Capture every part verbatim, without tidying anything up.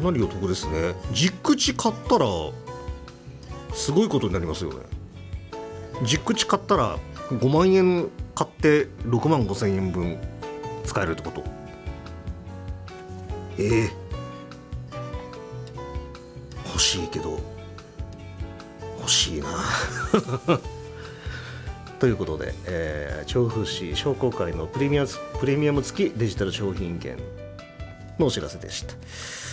かなりお得ですね。じっくち買ったらすごいことになりますよね。じっくち買ったらごまんえん買ってろくまんごせんえんぶん使えるってこと。えー、欲しいけど欲しいなということで、えー、調布市商工会のプレミアム、プレミアム付きデジタル商品券のお知らせでした。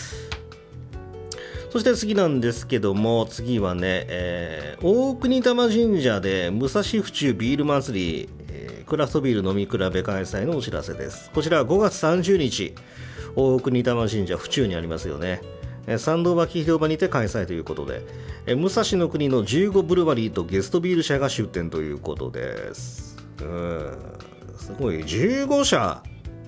そして次なんですけども、次はね、えー、大国玉神社で武蔵府中ビール祭り、えー、クラフトビール飲み比べ開催のお知らせです。こちらはごがつさんじゅうにち、大国玉神社府中にありますよね。参道脇広場にて開催ということで、え武蔵の国のじゅうごブルワリーとゲストビール社が出店ということです。うーん、すごいじゅうごしゃ、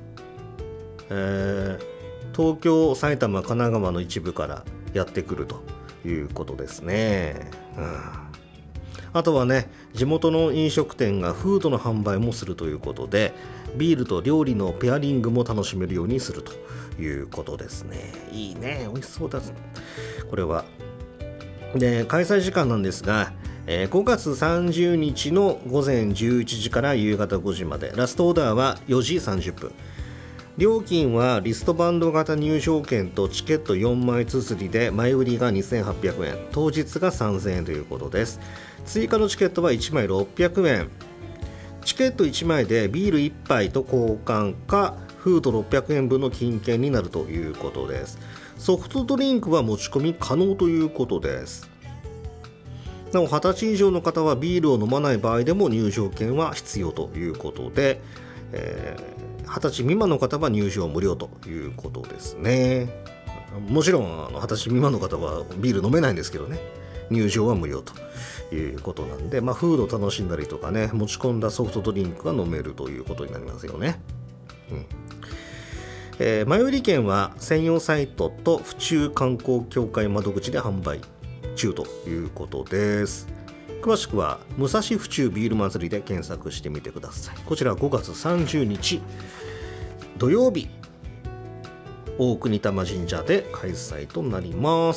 えー、東京、埼玉、神奈川の一部からやってくるということですね。うん、あとはね、地元の飲食店がフードの販売もするということで、ビールと料理のペアリングも楽しめるようにするということですね。いいね、美味しそうだ。これはで、開催時間なんですが、えー、ごがつさんじゅうにちのごぜんじゅういちじから夕方ごじまで、ラストオーダーはよじさんじゅっぷん。料金はリストバンド型入場券とチケットよんまい綴りで、前売りがにせんはっぴゃくえん、当日がさんぜんえんということです。追加のチケットはいちまいろっぴゃくえん。チケットいちまいでビールいっぱいと交換か、フードろっぴゃくえんぶんの金券になるということです。ソフトドリンクは持ち込み可能ということです。なお、はたち以上の方はビールを飲まない場合でも入場券は必要ということで、えー、はたち未満の方は入場無料ということですね。もちろんあのはたち未満の方はビール飲めないんですけどね、入場は無料ということなんで、まあ、フードを楽しんだりとかね、持ち込んだソフトドリンクが飲めるということになりますよね。うん、えー、前売り券は専用サイトと府中観光協会窓口で販売中ということです。詳しくは武蔵府中ビール祭りで検索してみてください。こちらごがつさんじゅうにち土曜日、大国玉神社で開催となります。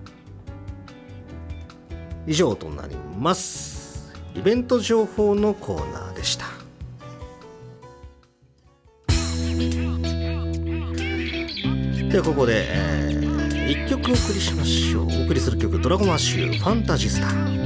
以上となります。イベント情報のコーナーでした。ではここで、えー、いっきょくお送りしましょう。お送りする曲、ドラゴンアッシュファンタジスタ。